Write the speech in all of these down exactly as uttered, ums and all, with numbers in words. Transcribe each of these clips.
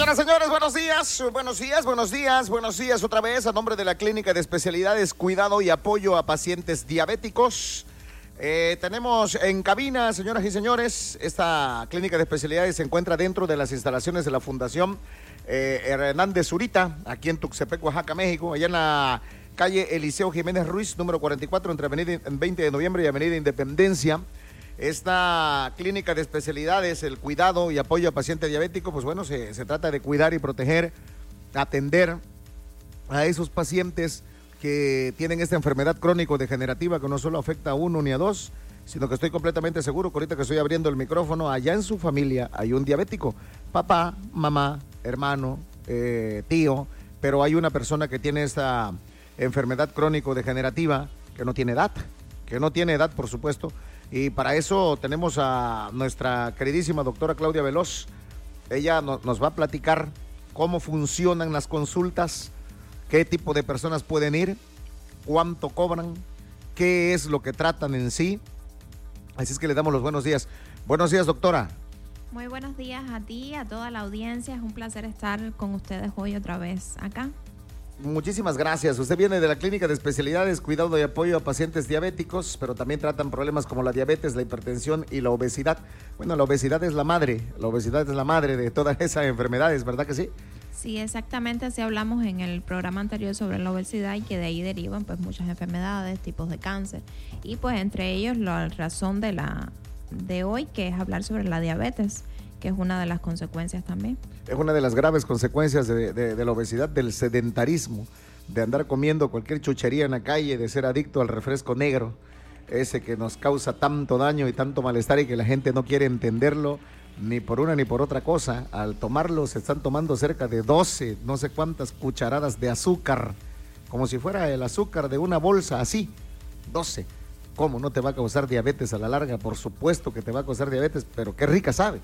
Señoras, señores, buenos días, buenos días, buenos días, buenos días otra vez a nombre de la Clínica de Especialidades, Cuidado y Apoyo a Pacientes Diabéticos. Eh, tenemos en cabina, señoras y señores, esta Clínica de Especialidades se encuentra dentro de las instalaciones de la Fundación eh, Hernández Zurita, aquí en Tuxtepec, Oaxaca, México, allá en la calle Eliseo Jiménez Ruiz, número cuarenta y cuatro, entre Avenida veinte de Noviembre y Avenida Independencia. Esta clínica de especialidades, el cuidado y apoyo a pacientes diabéticos, pues bueno, se, se trata de cuidar y proteger, atender a esos pacientes que tienen esta enfermedad crónico-degenerativa que no solo afecta a uno ni a dos, sino que estoy completamente seguro que ahorita que estoy abriendo el micrófono, allá en su familia hay un diabético, papá, mamá, hermano, eh, tío, pero hay una persona que tiene esta enfermedad crónico-degenerativa que no tiene edad, que no tiene edad, por supuesto. Y para eso tenemos a nuestra queridísima doctora Claudia Veloz. Ella no, nos va a platicar cómo funcionan las consultas, qué tipo de personas pueden ir, cuánto cobran, qué es lo que tratan en sí. Así es que le damos los buenos días. Buenos días, doctora. Muy buenos días a ti, a toda la audiencia. Es un placer estar con ustedes hoy otra vez acá. Muchísimas gracias. Usted viene de la Clínica de Especialidades, Cuidado y Apoyo a Pacientes Diabéticos, pero también tratan problemas como la diabetes, la hipertensión y la obesidad. Bueno, la obesidad es la madre, la obesidad es la madre de todas esas enfermedades, ¿verdad que sí? Sí, exactamente, así hablamos en el programa anterior sobre la obesidad y que de ahí derivan pues muchas enfermedades, tipos de cáncer y pues entre ellos la razón de la de hoy que es hablar sobre la diabetes, que es una de las consecuencias también. Es una de las graves consecuencias de, de, de la obesidad, del sedentarismo, de andar comiendo cualquier chuchería en la calle, de ser adicto al refresco negro, ese que nos causa tanto daño y tanto malestar y que la gente no quiere entenderlo ni por una ni por otra cosa. Al tomarlo se están tomando cerca de doce, no sé cuántas cucharadas de azúcar, como si fuera el azúcar de una bolsa, así, doce. ¿Cómo no te va a causar diabetes a la larga? Por supuesto que te va a causar diabetes, pero qué rica sabe.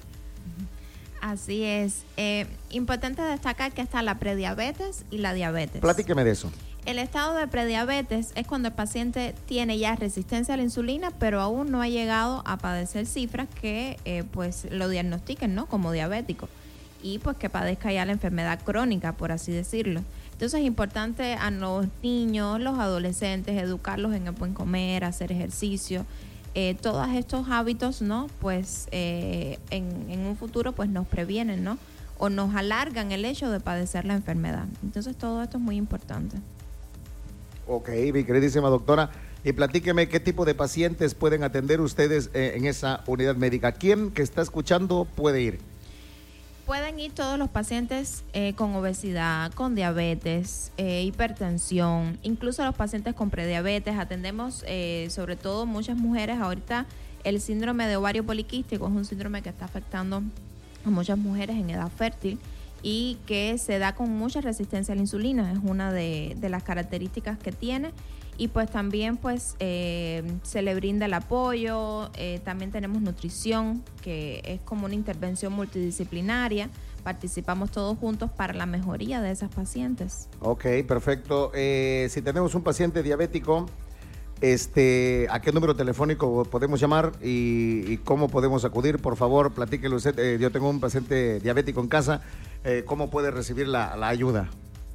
Así es. Eh, importante destacar que está la prediabetes y la diabetes. Platíqueme de eso. El estado de prediabetes es cuando el paciente tiene ya resistencia a la insulina, pero aún no ha llegado a padecer cifras que eh, pues lo diagnostiquen, ¿no? Como diabético y pues que padezca ya la enfermedad crónica, por así decirlo. Entonces es importante a los niños, los adolescentes, educarlos en el buen comer, hacer ejercicio. Eh, todos estos hábitos, ¿no? Pues eh, en, en un futuro pues nos previenen, ¿no? O nos alargan el hecho de padecer la enfermedad. Entonces todo esto es muy importante. Ok, mi queridísima doctora, y platíqueme qué tipo de pacientes pueden atender ustedes eh, en esa unidad médica. ¿Quién que está escuchando puede ir? Pueden ir todos los pacientes eh, con obesidad, con diabetes, eh, hipertensión, incluso los pacientes con prediabetes. Atendemos eh, sobre todo muchas mujeres. Ahorita el síndrome de ovario poliquístico es un síndrome que está afectando a muchas mujeres en edad fértil y que se da con mucha resistencia a la insulina. Es una de, de las características que tiene. Y pues también pues eh, se le brinda el apoyo, eh, también tenemos nutrición, que es como una intervención multidisciplinaria, participamos todos juntos para la mejoría de esas pacientes. Ok, perfecto. Eh, si tenemos un paciente diabético, este, ¿a qué número telefónico podemos llamar y, y cómo podemos acudir? Por favor, platíquelo usted. Eh, yo tengo un paciente diabético en casa, eh, ¿cómo puede recibir la, la ayuda?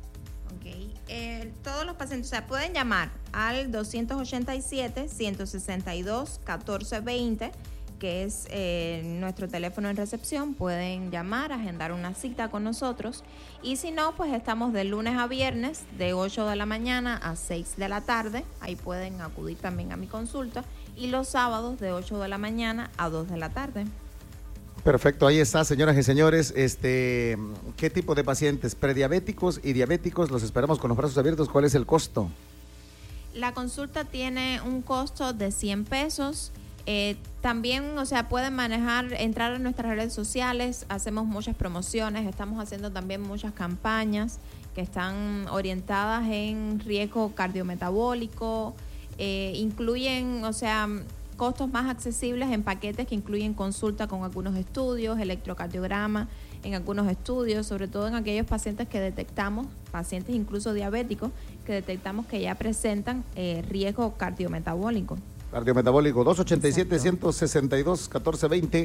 Eh, todos los pacientes, o sea, pueden llamar al dos ocho siete, uno seis dos, uno cuatro dos cero, que es eh, nuestro teléfono en recepción. Pueden llamar, agendar una cita con nosotros y si no, pues estamos de lunes a viernes de ocho de la mañana a seis de la tarde. Ahí pueden acudir también a mi consulta y los sábados de ocho de la mañana a dos de la tarde. Perfecto, ahí está, señoras y señores. Este, ¿qué tipo de pacientes? Prediabéticos y diabéticos, los esperamos con los brazos abiertos. ¿Cuál es el costo? La consulta tiene un costo de cien pesos. Eh, también, o sea, pueden manejar, entrar en nuestras redes sociales. Hacemos muchas promociones, estamos haciendo también muchas campañas que están orientadas en riesgo cardiometabólico. Eh, incluyen, o sea, costos más accesibles en paquetes que incluyen consulta con algunos estudios, electrocardiograma en algunos estudios, sobre todo en aquellos pacientes que detectamos, pacientes incluso diabéticos, que detectamos que ya presentan eh, riesgo cardiometabólico. Cardiometabólico, dos ocho siete, uno seis dos, uno cuatro dos cero,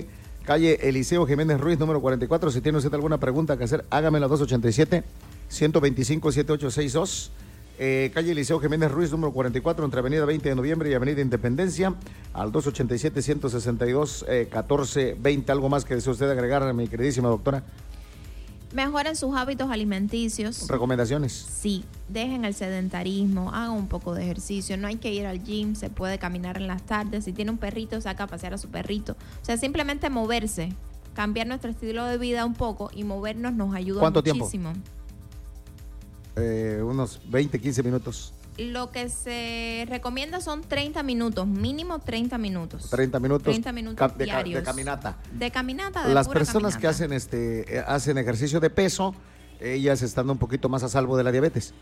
calle Eliseo Jiménez Ruiz, número cuarenta y cuatro. Si tiene usted alguna pregunta que hacer, hágamela dos ochenta y siete, ciento veinticinco, setenta y ocho sesenta y dos. Eh, calle Eliseo Jiménez Ruiz, número cuarenta y cuatro, entre Avenida veinte de Noviembre y Avenida Independencia, al dos ochenta y siete, ciento sesenta y dos, eh, catorce veinte. ¿Algo más que desea usted agregar, mi queridísima doctora? Mejoren sus hábitos alimenticios. ¿Recomendaciones? Sí, dejen el sedentarismo, hagan un poco de ejercicio. No hay que ir al gym, se puede caminar en las tardes. Si tiene un perrito, saca a pasear a su perrito. O sea, simplemente moverse, cambiar nuestro estilo de vida un poco y movernos nos ayuda ¿Cuánto muchísimo. tiempo? Eh, unos veinte, quince minutos. Lo que se recomienda son treinta minutos, mínimo treinta minutos. treinta minutos. treinta minutos de, diarios. de caminata. De caminata, de Las pura personas caminata. que hacen este eh, hacen ejercicio de peso, ellas estando un poquito más a salvo de la diabetes.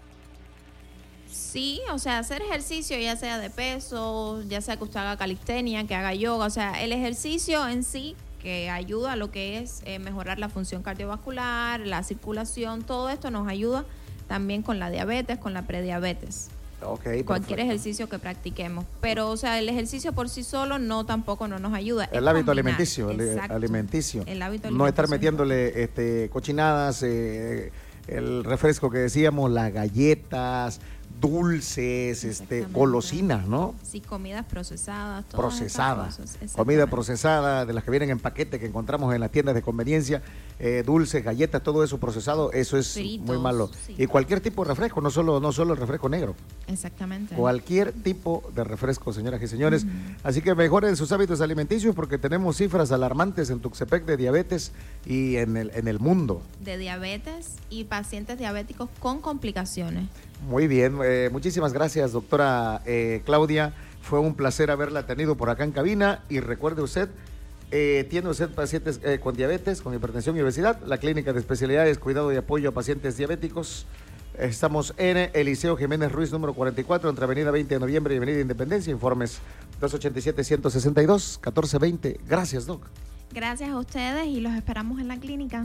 Sí, o sea, hacer ejercicio, ya sea de peso, ya sea que usted haga calistenia, que haga yoga, o sea, el ejercicio en sí que ayuda a lo que es eh, mejorar la función cardiovascular, la circulación, todo esto nos ayuda también con la diabetes, con la prediabetes. Okay, cualquier perfecto. ejercicio que practiquemos, pero o sea, el ejercicio por sí solo no tampoco no nos ayuda. El es hábito combinar. alimenticio, el, Exacto. alimenticio. El hábito No estar alimenticio. metiéndole este cochinadas, eh, el refresco que decíamos, las galletas, dulces, este, Exactamente. golosinas, ¿no? Sí, comidas procesadas, todas estas Procesadas, cosas, comida exactamente. procesada, de las que vienen en paquete, que encontramos en las tiendas de conveniencia, eh, dulces, galletas, todo eso procesado, eso es Fritos, muy malo. sí. Y cualquier tipo de refresco, no solo, no solo el refresco negro, Exactamente. cualquier tipo de refresco, señoras y señores. Ujú. Así que mejoren sus hábitos alimenticios porque tenemos cifras alarmantes en Tuxtepec de diabetes y en el, en el mundo. De diabetes y pacientes diabéticos con complicaciones. Muy bien, eh, muchísimas gracias, doctora eh, Claudia. Fue un placer haberla tenido por acá en cabina. Y recuerde usted, eh, tiene usted pacientes eh, con diabetes, con hipertensión y obesidad. La Clínica de Especialidades, Cuidado y Apoyo a Pacientes Diabéticos. Estamos en Eliseo Jiménez Ruiz, número cuarenta y cuatro, entre Avenida veinte de Noviembre y Avenida Independencia. Informes dos ochenta y siete, ciento sesenta y dos, catorce veinte. Gracias, doc. Gracias a ustedes y los esperamos en la clínica.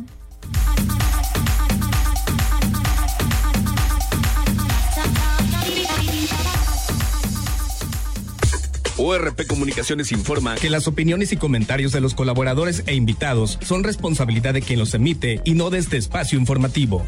O R P Comunicaciones informa que las opiniones y comentarios de los colaboradores e invitados son responsabilidad de quien los emite y no de este espacio informativo.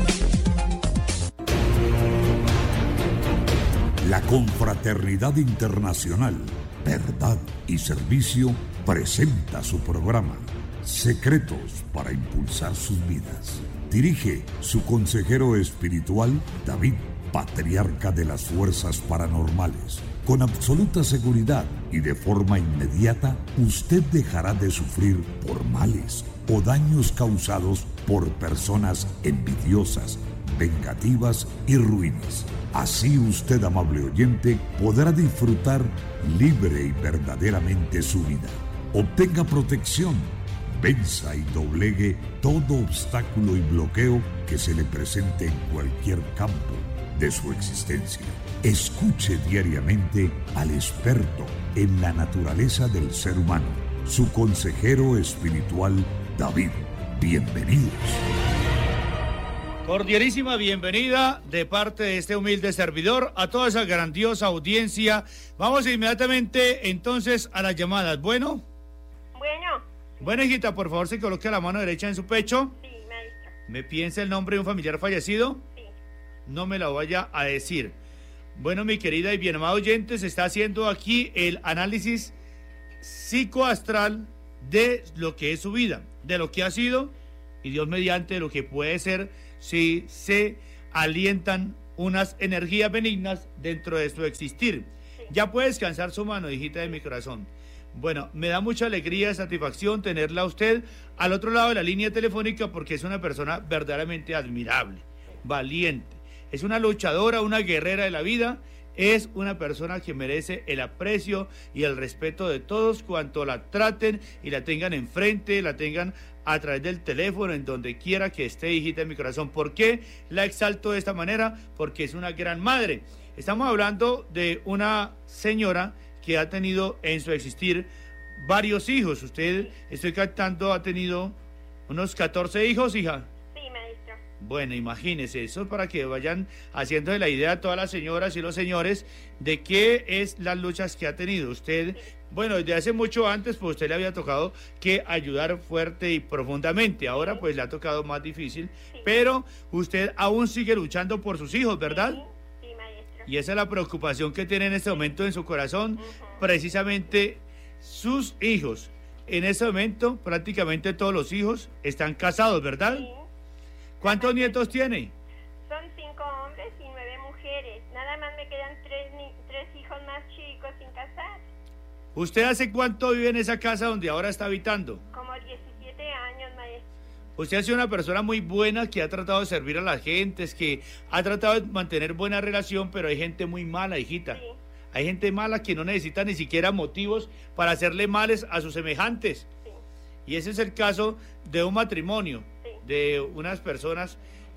La Confraternidad Internacional, Verdad y Servicio presenta su programa Secretos para Impulsar Sus Vidas. Dirige su consejero espiritual, David, patriarca de las fuerzas paranormales. Con absoluta seguridad y de forma inmediata, usted dejará de sufrir por males o daños causados por personas envidiosas, vengativas y ruines. Así usted, amable oyente, podrá disfrutar libre y verdaderamente su vida. Obtenga protección, venza y doblegue todo obstáculo y bloqueo que se le presente en cualquier campo de su existencia. Escuche diariamente al experto en la naturaleza del ser humano, su consejero espiritual, David. Bienvenidos. Cordialísima bienvenida de parte de este humilde servidor a toda esa grandiosa audiencia. Vamos inmediatamente entonces a las llamadas. Bueno. Bueno. Bueno, hijita, por favor, se coloque la mano derecha en su pecho. Sí, maestra. ¿Me piensa el nombre de un familiar fallecido? Sí. No me la vaya a decir. Bueno, mi querida y bien amada oyente, se está haciendo aquí el análisis psicoastral de lo que es su vida, de lo que ha sido y Dios mediante de lo que puede ser si se alientan unas energías benignas dentro de su existir. Sí. Ya puede descansar su mano, hijita de mi corazón. Bueno, me da mucha alegría y satisfacción tenerla a usted al otro lado de la línea telefónica porque es una persona verdaderamente admirable, valiente. Es una luchadora, una guerrera de la vida, es una persona que merece el aprecio y el respeto de todos cuanto la traten y la tengan enfrente, la tengan a través del teléfono, en donde quiera que esté, hijita de mi corazón. ¿Por qué la exalto de esta manera? Porque es una gran madre. Estamos hablando de una señora que ha tenido en su existir varios hijos. Usted, estoy captando, ha tenido unos catorce hijos, hija. Bueno, imagínense, eso para que vayan haciéndose la idea a todas las señoras y los señores de qué es las luchas que ha tenido. Usted Bueno, desde hace mucho antes, pues usted le había tocado que ayudar fuerte y profundamente. Ahora, Sí. pues le ha tocado más difícil. Sí. Pero usted aún sigue luchando por sus hijos, ¿verdad? Sí, sí, maestro. Y esa es la preocupación que tiene en este momento en su corazón. Ujú. Precisamente sus hijos. En este momento, prácticamente todos los hijos están casados, ¿verdad? Sí. ¿Cuántos nietos tiene? Son cinco hombres y nueve mujeres. Nada más me quedan tres, ni- tres hijos más chicos sin casar. ¿Usted hace cuánto vive en esa casa donde ahora está habitando? Como diecisiete años, maestro. Usted ha sido una persona muy buena que ha tratado de servir a las gentes, que ha tratado de mantener buena relación, pero hay gente muy mala, hijita. Sí. Hay gente mala que no necesita ni siquiera motivos para hacerle males a sus semejantes. Sí. Y ese es el caso de un matrimonio, Sí. de unas personas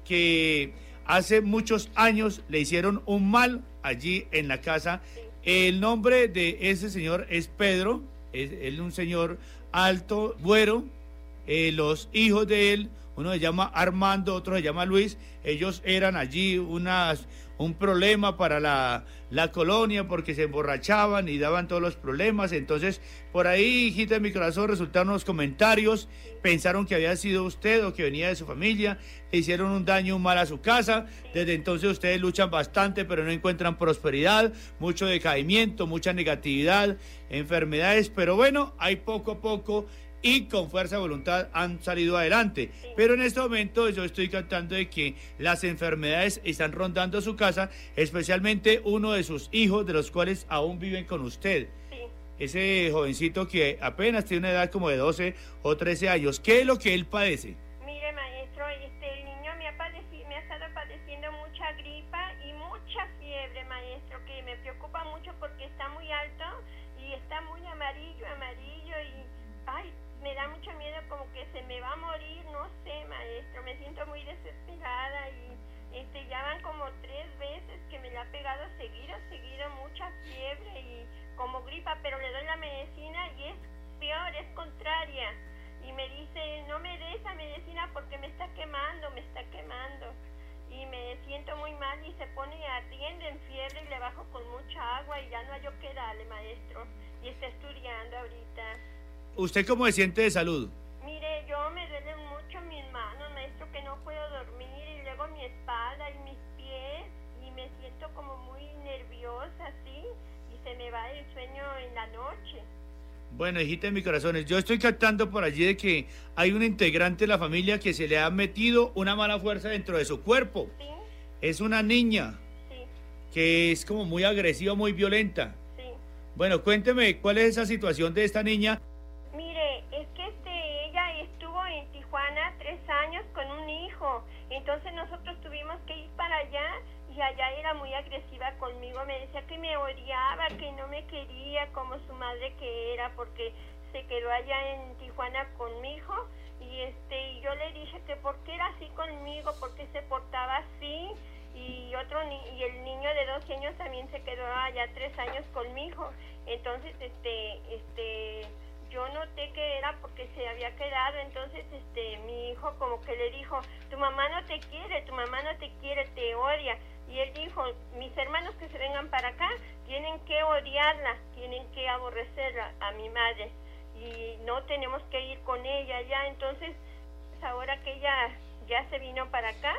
que hace muchos años le hicieron un mal allí en la casa. Sí. El nombre de ese señor es Pedro, es él un señor alto, güero. Eh, los hijos de él, uno se llama Armando, otro se llama Luis. Ellos eran allí unas, un problema para la, la colonia porque se emborrachaban y daban todos los problemas. Entonces, por ahí, hijita de mi corazón, resultaron unos comentarios. Pensaron que había sido usted o que venía de su familia. Le hicieron un daño, un mal a su casa. Desde entonces ustedes luchan bastante, pero no encuentran prosperidad, mucho decaimiento, mucha negatividad, enfermedades. Pero bueno, hay poco a poco y con fuerza de voluntad han salido adelante. Sí. Pero en este momento yo estoy captando de que las enfermedades están rondando su casa, especialmente uno de sus hijos, de los cuales aún viven con usted. Sí. Ese jovencito que apenas tiene una edad como de doce o trece años. ¿Qué es lo que él padece? Mire, maestro, este, el niño me ha, padeci- me ha estado padeciendo mucha gripa y mucha fiebre, maestro, que me preocupa mucho porque está muy alto y está muy amarillo, amarillo y, ay, me da mucho miedo como que se me va a morir, no sé, maestro, me siento muy desesperada y este, ya van como tres veces que me la ha pegado seguido, seguido, mucha fiebre y como gripa, pero le doy la medicina y es peor, es contraria. Y me dice, no me dé esa medicina porque me está quemando, me está quemando. Y me siento muy mal y se pone ardiendo en fiebre y le bajo con mucha agua y ya no hay yo qué darle, maestro. Y está estudiando ahorita. ¿Usted cómo se siente de salud? Mire, yo me duelen mucho mis manos, maestro, que no puedo dormir y luego mi espalda y mis pies y me siento como muy nerviosa, ¿sí? Y se me va el sueño en la noche. Bueno, hijita de mi corazón, yo estoy captando por allí de que hay un integrante de la familia que se le ha metido una mala fuerza dentro de su cuerpo. ¿Sí? Es una niña Sí, que es como muy agresiva, muy violenta. sí. Bueno, cuénteme, ¿cuál es esa situación de esta niña? Mire, es que este, ella estuvo en Tijuana tres años con un hijo, entonces nosotros tuvimos que ir para allá y allá era muy agresiva conmigo, me decía que me odiaba, que no me quería como su madre que era, porque se quedó allá en Tijuana con mi hijo y este y yo le dije que por qué era así conmigo, por qué se portaba así y otro ni- y el niño de doce años también se quedó allá tres años con mi hijo, entonces este este yo noté que era porque se había quedado, entonces este mi hijo como que le dijo, tu mamá no te quiere, tu mamá no te quiere, te odia. Y él dijo, mis hermanos que se vengan para acá tienen que odiarla, tienen que aborrecerla a mi madre y no tenemos que ir con ella ya. Entonces ahora que ella ya se vino para acá,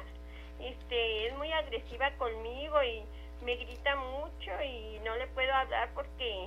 este es muy agresiva conmigo y me grita mucho y no le puedo hablar porque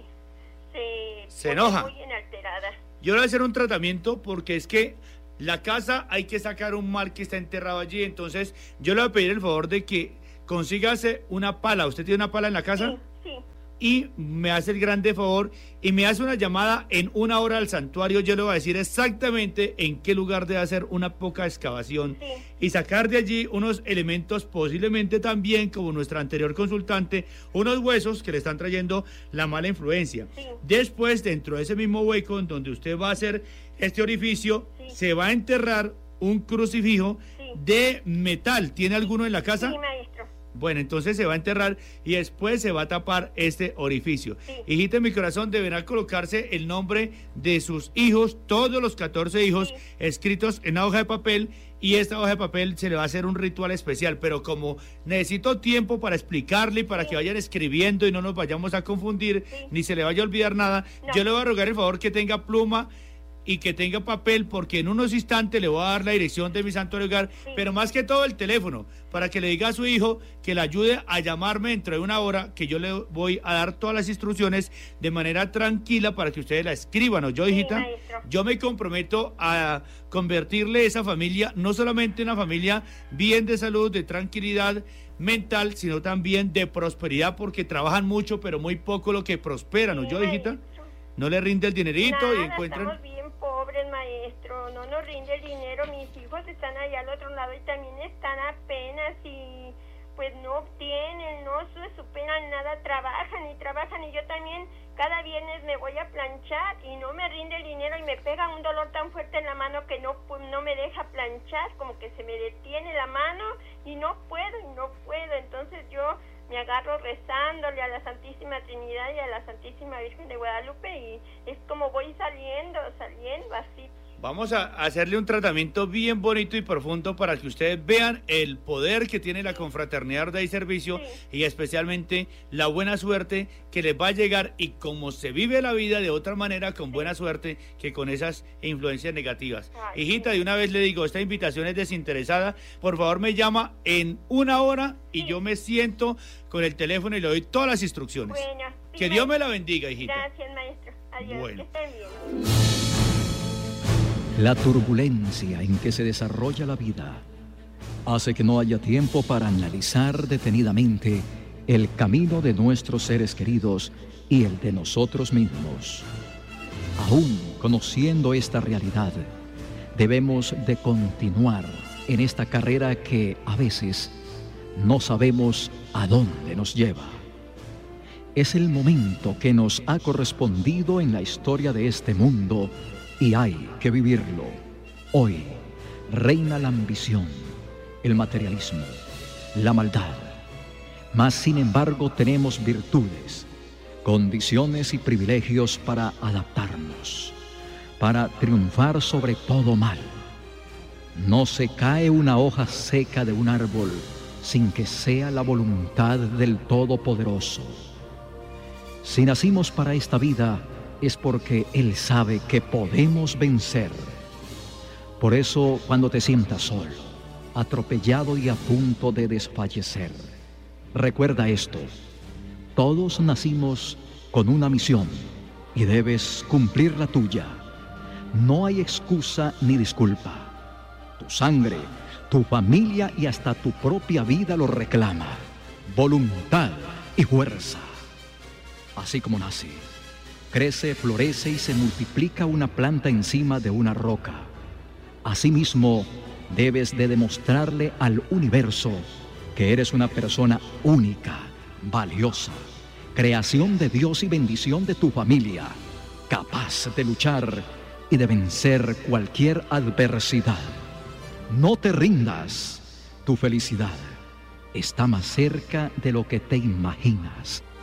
se, Se pone enoja. muy alterada. Yo le voy a hacer un tratamiento porque es que la casa hay que sacar un mal que está enterrado allí. Entonces, yo le voy a pedir el favor de que consígase una pala. ¿Usted tiene una pala en la casa? Sí, sí. Y me hace el grande favor y me hace una llamada en una hora al santuario. Yo le voy a decir exactamente en qué lugar debe hacer una poca excavación Sí. y sacar de allí unos elementos, posiblemente también, como nuestra anterior consultante, unos huesos que le están trayendo la mala influencia. Sí. Después, dentro de ese mismo hueco en donde usted va a hacer este orificio, Sí. se va a enterrar un crucifijo Sí. de metal. ¿Tiene alguno en la casa? Sí, maestro. Bueno, entonces se va a enterrar y después se va a tapar este orificio. Sí. Hijita de mi corazón, deberá colocarse el nombre de sus hijos, todos los catorce hijos, Sí. escritos en una hoja de papel, y esta hoja de papel se le va a hacer un ritual especial, pero como necesito tiempo para explicarle y para Sí. que vayan escribiendo y no nos vayamos a confundir, Sí. ni se le vaya a olvidar nada, No. yo le voy a rogar el favor que tenga pluma y que tenga papel, porque en unos instantes le voy a dar la dirección de mi santuario hogar, Sí. pero más que todo el teléfono, para que le diga a su hijo que le ayude a llamarme dentro de una hora, que yo le voy a dar todas las instrucciones de manera tranquila para que ustedes la escriban, ¿o yo, Sí, hijita? maestro. Yo me comprometo a convertirle esa familia, no solamente en una familia bien de salud, de tranquilidad mental, sino también de prosperidad, porque trabajan mucho, pero muy poco lo que prosperan, ¿o Sí, yo, hijita? maestro. No le rinde el dinerito Nada, y encuentran... estamos bien pobres, maestro. No nos rinde el dinero. Mis hijos están allá al otro lado y también están apenas y pues no obtienen, no se superan nada, trabajan y trabajan y yo también cada viernes me voy a planchar y no me rinde el dinero y me pega un dolor tan fuerte en la mano que no, pu- no me deja planchar, como que se me detiene la mano y no puedo y no puedo. Entonces yo me agarro rezándole a la Santísima Trinidad y a la Santísima Virgen de Guadalupe y es como voy saliendo, saliendo así. Vamos a hacerle un tratamiento bien bonito y profundo para que ustedes vean el poder que tiene la confraternidad de servicio Sí. y especialmente la buena suerte que les va a llegar y cómo se vive la vida de otra manera con buena suerte que con esas influencias negativas. Ay, Hijita, sí. de una vez le digo, esta invitación es desinteresada, por favor me llama en una hora y Sí. yo me siento con el teléfono y le doy todas las instrucciones. Bueno, sí, Que Dios me maestro. la bendiga, hijita. Gracias, maestro. Adiós, Bueno. que estén bien. La turbulencia en que se desarrolla la vida hace que no haya tiempo para analizar detenidamente el camino de nuestros seres queridos y el de nosotros mismos. Aún conociendo esta realidad, debemos de continuar en esta carrera que a veces no sabemos a dónde nos lleva. Es el momento que nos ha correspondido en la historia de este mundo y hay que vivirlo. Hoy reina la ambición, el materialismo, la maldad. Mas sin embargo tenemos virtudes, condiciones y privilegios para adaptarnos, para triunfar sobre todo mal. No se cae una hoja seca de un árbol sin que sea la voluntad del Todopoderoso. Si nacimos para esta vida, es porque Él sabe que podemos vencer. Por eso, cuando te sientas solo, atropellado y a punto de desfallecer, recuerda esto: todos nacimos con una misión y debes cumplir la tuya. No hay excusa ni disculpa. Tu sangre, tu familia y hasta tu propia vida lo reclama. Voluntad y fuerza. Así como nace, crece, florece y se multiplica una planta encima de una roca. Asimismo, debes de demostrarle al universo que eres una persona única, valiosa, creación de Dios y bendición de tu familia, capaz de luchar y de vencer cualquier adversidad. No te rindas, tu felicidad está más cerca de lo que te imaginas.